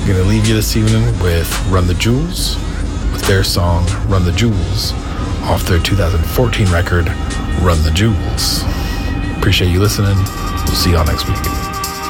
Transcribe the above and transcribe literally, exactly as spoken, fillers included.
I'm gonna leave you this evening with Run the Jewels, with their song Run the Jewels, off their two thousand fourteen record, Run the Jewels. Appreciate you listening. We'll see y'all next week.